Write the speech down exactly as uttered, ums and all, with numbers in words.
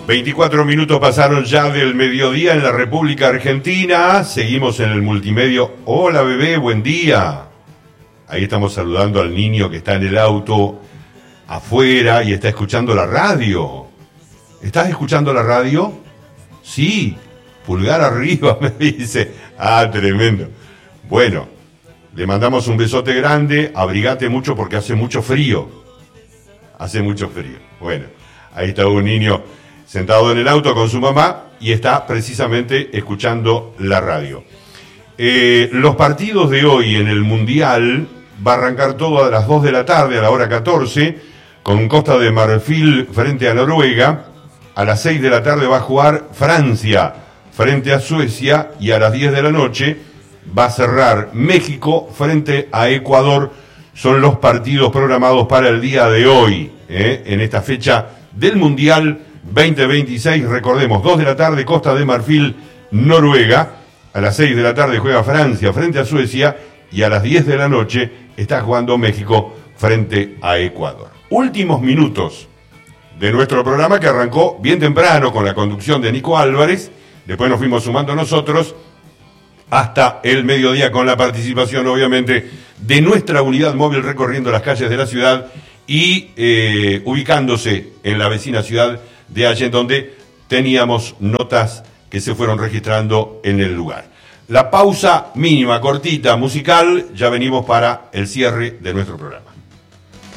veinticuatro minutos pasaron ya del mediodía en la República Argentina. Seguimos en el multimedio. Hola bebé, buen día. Ahí estamos saludando al niño que está en el auto afuera y está escuchando la radio. ¿Estás escuchando la radio? Sí, pulgar arriba me dice. Ah, tremendo. Bueno, le mandamos un besote grande. Abrigate mucho porque hace mucho frío. Hace mucho frío. Bueno, ahí está un niño sentado en el auto con su mamá y está precisamente escuchando la radio. Eh, los partidos de hoy en el Mundial va a arrancar todo a las dos de la tarde, a la hora catorce, con Costa de Marfil frente a Noruega. A las seis de la tarde va a jugar Francia frente a Suecia y a las diez de la noche va a cerrar México frente a Ecuador. Son los partidos programados para el día de hoy, ¿eh? En esta fecha del Mundial veinte veintiséis. Recordemos, dos de la tarde Costa de Marfil, Noruega. A las seis de la tarde juega Francia frente a Suecia y a las diez de la noche está jugando México frente a Ecuador. Últimos minutos de nuestro programa, que arrancó bien temprano con la conducción de Nico Álvarez. Después nos fuimos sumando nosotros hasta el mediodía con la participación, obviamente, de nuestra unidad móvil recorriendo las calles de la ciudad y eh, ubicándose en la vecina ciudad de Allen, donde teníamos notas que se fueron registrando en el lugar. La pausa mínima, cortita, musical, ya venimos para el cierre de nuestro programa.